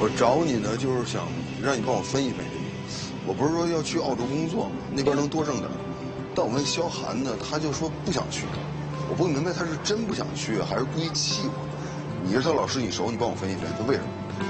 我找你呢，就是想让你帮我分一杯。我不是说要去澳洲工作吗？那边能多挣点。但我问萧寒呢，他就说不想去。我不明白他是真不想去，还是故意气我。你是他老师，你熟，你帮我分一杯，他为什么？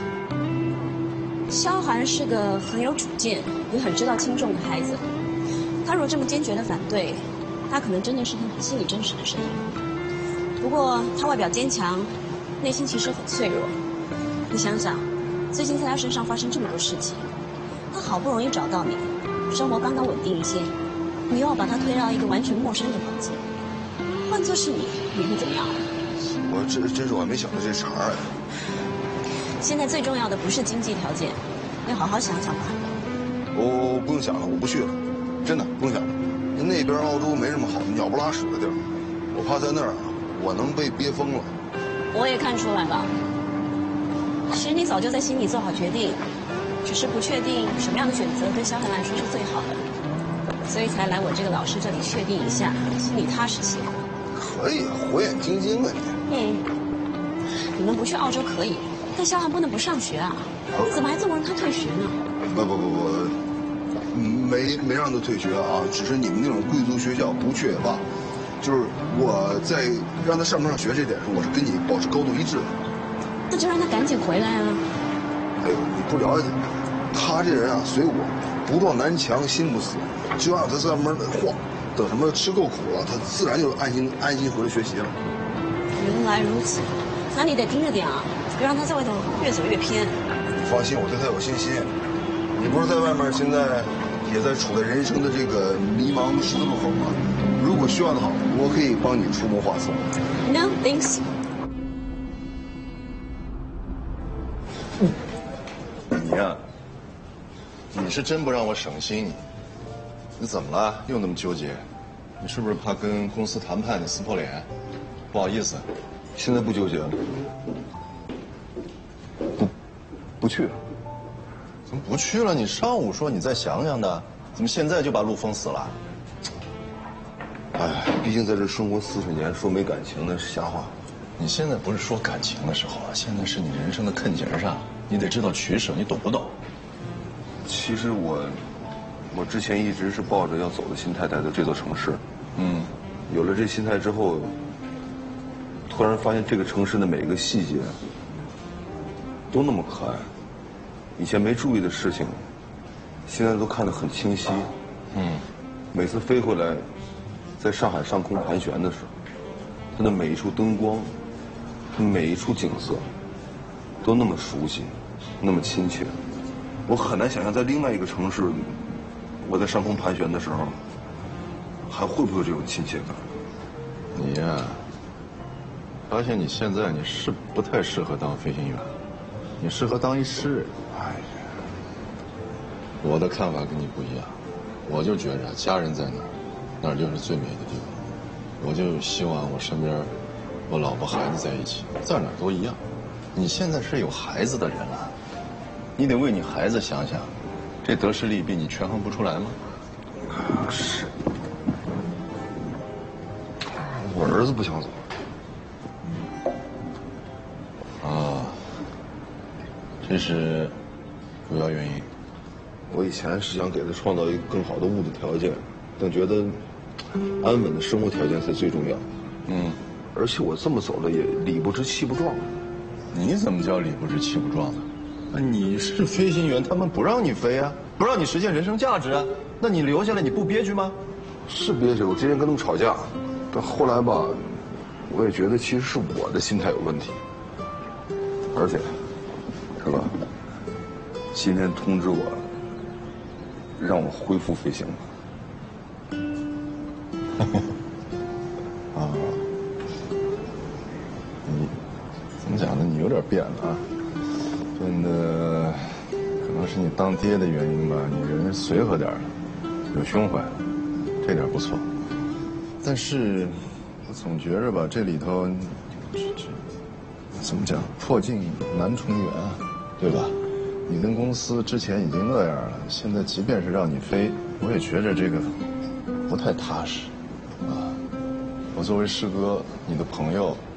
萧寒是个很有主见、也很知道轻重的孩子。他若这么坚决的反对，他可能真的是他心里真实的声音。不过他外表坚强，内心其实很脆弱。你想想，最近在他身上发生这么多事情，他好不容易找到你，生活刚刚稳定一些，你又要把他推到一个完全陌生的环境，换作是你，你会怎么样？ 我真是我还没想到这茬儿哎。 现在最重要的不是经济条件，要好好想想吧。 我不用想了，我不去了，真的不用想了。那边澳洲没什么好鸟不拉屎的地儿，我怕在那儿啊，我能被憋疯了。 我也看出来了，其实你早就在心里做好决定，只是不确定什么样的选择对萧寒来说是最好的，所以才来我这个老师这里确定一下，心里踏实些。 可以，火眼金睛啊你。 你们不去澳洲可以，但萧寒不能不上学啊！怎么还纵容他退学呢？ 不，没让他退学啊，只是你们那种贵族学校不去也罢。就是我在让他上不上学这点上，我是跟你保持高度一致的。 那就让他赶紧回来啊！ 哎呦，你不了解他这人啊，随我，不撞南墙心不死，就让他在外面晃，等什么吃够苦了，他自然就安心回来学习了。 原来如此，那你得盯着点啊，别让他在外头越走越偏。 你放心，我对他有信心。你不是在外面现在也在处在人生的这个迷茫十字路口吗？如果需要的话，我可以帮你出谋划策。 No thanks。 你呀，你是真不让我省心。你怎么了？又那么纠结？你是不是怕跟公司谈判你撕破脸？不好意思， 现在不纠结了。不去了。 怎么不去了？你上午说你再想想的，怎么现在就把路封死了？ 哎，毕竟在这生活40年，说没感情那是瞎话。 你现在不是说感情的时候啊，现在是你人生的坎节上，你得知道取舍，你懂不懂？ 其实我之前一直是抱着要走的心态来到这座城市。有了这心态之后，突然发现这个城市的每一个细节都那么可爱，以前没注意的事情，现在都看得很清晰。每次飞回来，在上海上空盘旋的时候，它的每一处灯光，它每一处景色，都那么熟悉，那么亲切。我很难想象在另外一个城市，我在上空盘旋的时候，还会不会有这种亲切感？ 你呀，发现你现在你是不太适合当飞行员，你适合当一诗人。哎呀，我的看法跟你不一样，我就觉着家人在哪儿，那儿就是最美的地方。我就希望我身边，我老婆孩子在一起，在哪儿都一样。你现在是有孩子的人了，你得为你孩子想想，这得失利弊你权衡不出来吗？ 是，我儿子不想走。 啊，这是主要原因。 我以前是想给他创造一个更好的物质条件，但觉得安稳的生活条件才最重要。而且我这么走了也理不直气不壮。 你怎么叫理不直气不壮呢？你是飞行员，他们不让你飞啊，不让你实现人生价值啊，那你留下来你不憋屈吗？ 是憋屈，我之前跟他们吵架，但后来吧，我也觉得其实是我的心态有问题。而且，是吧？今天通知我，让我恢复飞行了。 啊，你怎么讲呢？你有点变了啊，变得可能是你当爹的原因吧，你人随和点了，有胸怀了，这点不错。但是，我总觉着吧，这里头，怎么讲，破镜难重圆啊，对吧？你跟公司之前已经那样了，现在即便是让你飞，我也觉着这个不太踏实，啊。我作为师哥，你的朋友，